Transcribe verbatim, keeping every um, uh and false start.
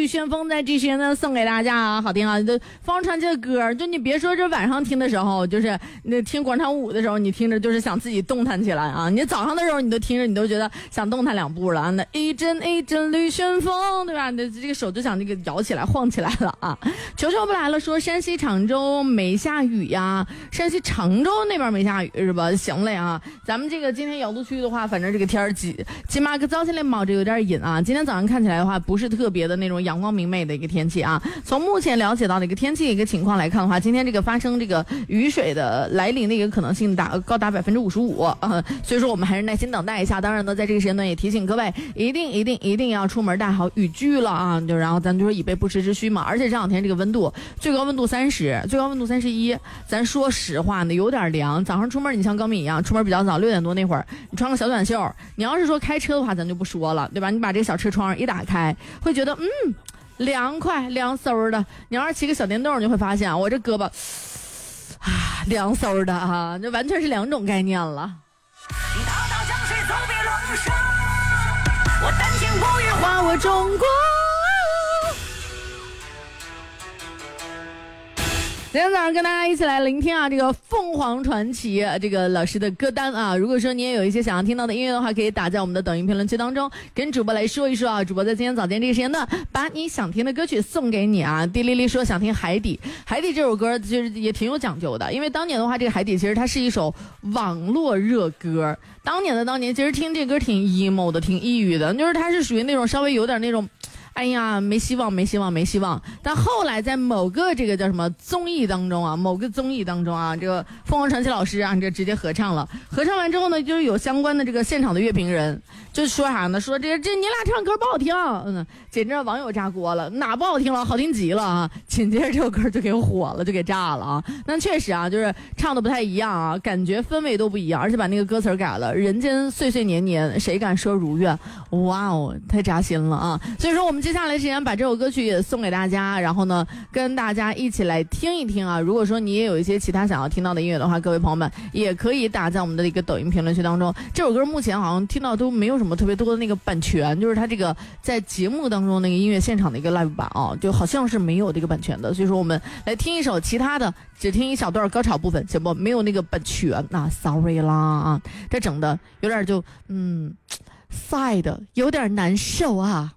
吕旋风在这些呢送给大家啊，好听啊！就放唱这歌，就你别说这晚上听的时候，就是那听广场舞的时候，你听着就是想自己动弹起来啊！你早上的时候你都听着，你都觉得想动弹两步了。那一阵一阵吕旋风，对吧？你这个手就想这个摇起来、晃起来了啊！球球不来了，说山西常州没下雨呀，山西常州那边没下雨是吧？行嘞啊，咱们这个今天瑶都区的话，反正这个天儿起起码个早起来冒着有点阴啊。今天早上看起来的话，不是特别的那种阳光明媚的一个天气啊。从目前了解到的一个天气一个情况来看的话，今天这个发生这个雨水的来临的一个可能性达高达百分之五十五啊，所以说我们还是耐心等待一下。当然呢，在这个时间段也提醒各位，一定一定一定要出门带好雨具了啊！就然后咱就说以备不时之需嘛。而且这两天这个温度最高温度三十，最高温度三十一，咱说实话呢，有点凉。早上出门你像高敏一样，出门比较早，六点多那会儿，你穿个小短袖，你要是说开车的话，咱就不说了，对吧？你把这个小车窗一打开，会觉得嗯。凉快凉嗖的，你要是骑个小电动，你会发现我这胳膊啊凉嗖的啊，这完全是两种概念了。大大江水走遍冷沙，我丹青不语化我中国。今天早上跟大家一起来聆听啊，这个凤凰传奇这个老师的歌单啊。如果说你也有一些想要听到的音乐的话，可以打在我们的抖音评论区当中，跟主播来说一说啊。主播在今天早间这个时间呢，把你想听的歌曲送给你啊。迪丽丽说想听海底，海底这首歌就是也挺有讲究的，因为当年的话，这个海底其实它是一首网络热歌。当年的当年，其实听这歌挺 emo 的，挺抑郁的，就是它是属于那种稍微有点那种。哎呀，没希望，没希望，没希望。但后来在某个这个叫什么综艺当中啊，某个综艺当中啊，这个凤凰传奇老师啊，这直接合唱了。合唱完之后呢，就是有相关的这个现场的乐评人，就说啥呢？说这这你俩唱歌不好听，嗯，简直让网友炸锅了。哪不好听了？好听极了啊！紧接着这首歌就给火了，就给炸了啊！那确实啊，就是唱的不太一样啊，感觉氛围都不一样，而且把那个歌词改了。人间岁岁年年，谁敢说如愿？哇哦，太扎心了啊！所以说我们。接下来时间把这首歌曲也送给大家，然后呢跟大家一起来听一听啊。如果说你也有一些其他想要听到的音乐的话，各位朋友们也可以打在我们的一个抖音评论区当中。这首歌目前好像听到都没有什么特别多的那个版权，就是它这个在节目当中那个音乐现场的一个 live 版啊，就好像是没有这个版权的。所以说我们来听一首其他的，只听一小段高潮部分，行不？没有那个版权啊 ，sorry 啦啊，这整的有点就嗯晒的有点难受啊。